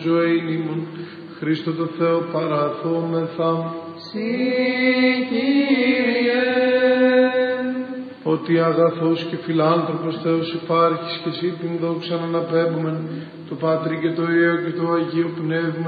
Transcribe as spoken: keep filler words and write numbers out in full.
ζωήν ημών, Χριστό το Θεό παραθόμεθα. Συ Κύριε, ότι αγαθός και φιλάνθρωπος Θεός υπάρχεις και εσύ την δόξα να αναπέμπουμε, το Πατρί και το Υιό και το Αγίο Πνεύμα